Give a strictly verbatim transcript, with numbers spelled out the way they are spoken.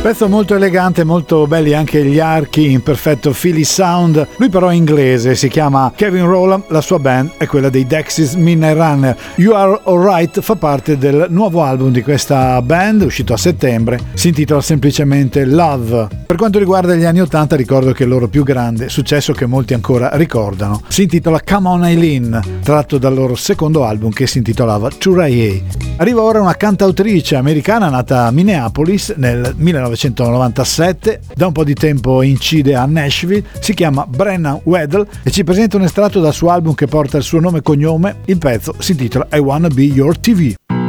Pezzo molto elegante, molto belli anche gli archi in perfetto Philly sound. Lui però è inglese, si chiama Kevin Rowland, la sua band è quella dei Dexys Midnight Runner. You Are Alright fa parte del nuovo album di questa band, uscito a settembre, si intitola semplicemente Love. Per quanto riguarda gli anni ottanta ricordo che il loro più grande successo, che molti ancora ricordano, si intitola Come On Eileen, tratto dal loro secondo album che si intitolava Turaye. Arriva ora una cantautrice americana nata a Minneapolis nel millenovecentonovantasette, da un po' di tempo incide a Nashville, si chiama Brenna Weddle e ci presenta un estratto dal suo album che porta il suo nome e cognome. Il pezzo si intitola I Wanna Be Your T V.